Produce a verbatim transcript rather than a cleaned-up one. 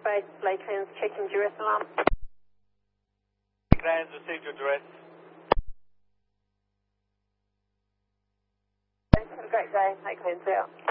base, Lakelands, checking duress alarm. Lakelands, received your duress. Have a great day, Lakelands out.